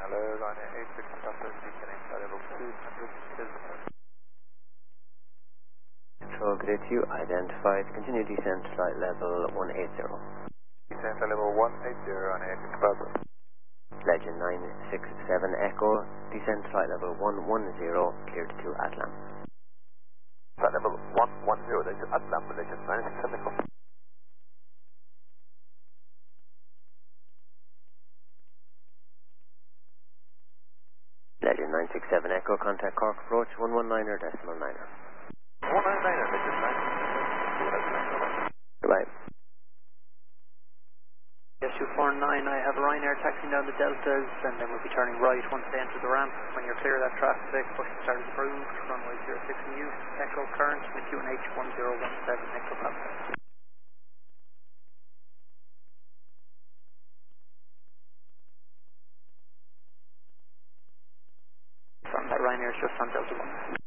Hello, Ryanair 86 Papa, descending flight level 200 business. Control grid 2 identified. Continue descent flight level 180. Descent flight level 180, Ryanair 86 Papa. Legend 967 Echo. Descent flight level 110, cleared to Atlam. Flight level 110, that's Atlam, Legend 967 Echo. Legend 967 Echo, contact Cork approach 119er decimal 9er. 199er, Legend 967. Goodbye. Yes, 249, I have Ryanair taxiing down the deltas, and then we'll be turning right once they enter the ramp. When you're clear of that traffic, push start approved, runway 06 in use, Echo current, with QNH 1017, Echo Papa. From that Ryanair is just on Delta 1.